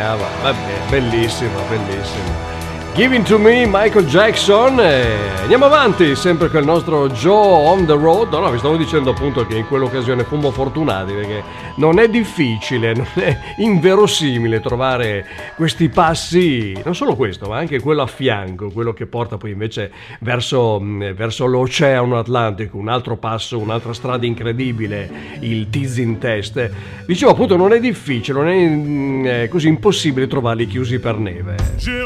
sognava. Vabbè, bellissimo, bellissimo. Giving to Me, Michael Jackson. Andiamo avanti, sempre con il nostro Joe on the road. No, vi stavo dicendo appunto che in quell'occasione fummo fortunati, perché non è difficile, non è inverosimile trovare questi passi, non solo questo, ma anche quello a fianco, quello che porta poi invece verso l'Oceano Atlantico, un altro passo, un'altra strada incredibile, il Teasing Test. Dicevo appunto, non è difficile, non è così impossibile trovarli chiusi per neve.